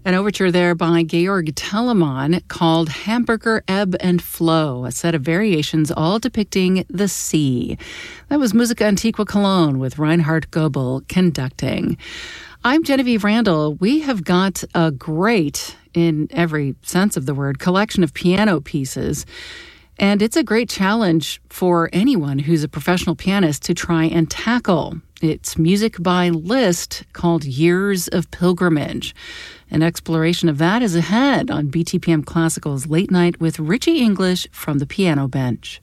An overture there by Georg Telemann called Hamburger Ebb and Flow, a set of variations all depicting the sea. That was Musica Antiqua Cologne with Reinhard Goebel conducting. I'm Genevieve Randall. We have got a great, in every sense of the word, collection of piano pieces. And it's a great challenge for anyone who's a professional pianist to try and tackle. It's music by Liszt called Years of Pilgrimage. An exploration of that is ahead on BTPM Classical's Late Night with Richie English from the Piano Bench.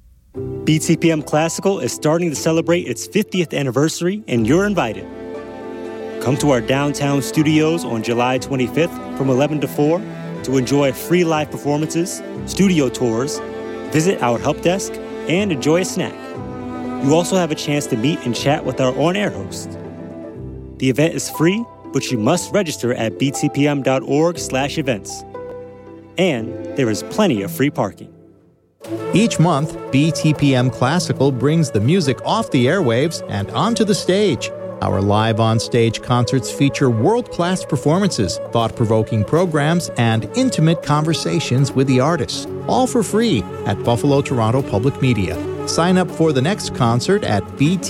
BTPM Classical is starting to celebrate its 50th anniversary, and you're invited. Come to our downtown studios on July 25th from 11 to 4 to enjoy free live performances, studio tours, visit our help desk, and enjoy a snack. You also have a chance to meet and chat with our on-air host. The event is free, but you must register at btpm.org/events. And there is plenty of free parking. Each month, BTPM Classical brings the music off the airwaves and onto the stage. Our live on-stage concerts feature world-class performances, thought-provoking programs, and intimate conversations with the artists, all for free at Buffalo Toronto Public Media. Sign up for the next concert at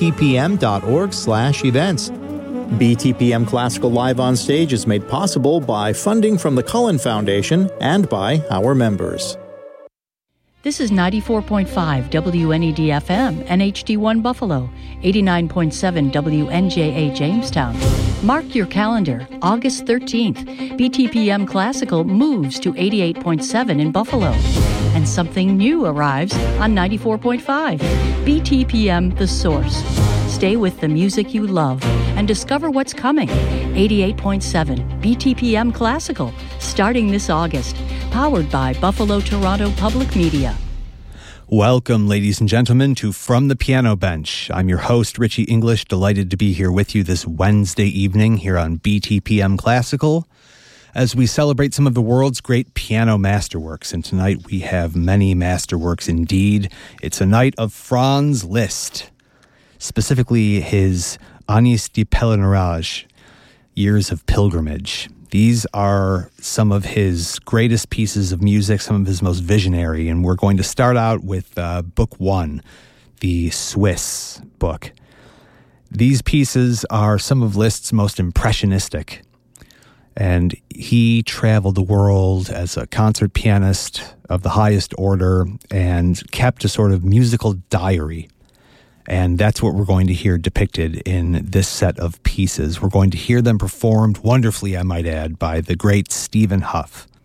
btpm.org/events. BTPM Classical Live on Stage is made possible by funding from the Cullen Foundation and by our members. This is 94.5 WNED-FM and HD1 Buffalo, 89.7 WNJA Jamestown. Mark your calendar, August 13th, BTPM Classical moves to 88.7 in Buffalo. And something new arrives on 94.5, BTPM The Source. Stay with the music you love and discover what's coming. 88.7 BTPM Classical, starting this August. Powered by Buffalo Toronto Public Media. Welcome, ladies and gentlemen, to From the Piano Bench. I'm your host, Richie English, delighted to be here with you this Wednesday evening here on BTPM Classical as we celebrate some of the world's great piano masterworks. And tonight we have many masterworks indeed. It's a night of Franz Liszt, specifically his Agnès de Pèlerinage, Years of Pilgrimage. These are some of his greatest pieces of music, some of his most visionary, and we're going to start out with Book 1, the Swiss book. These pieces are some of Liszt's most impressionistic, and he traveled the world as a concert pianist of the highest order and kept a sort of musical diary. And that's what we're going to hear depicted in this set of pieces. We're going to hear them performed wonderfully, I might add, by the great Stephen Hough.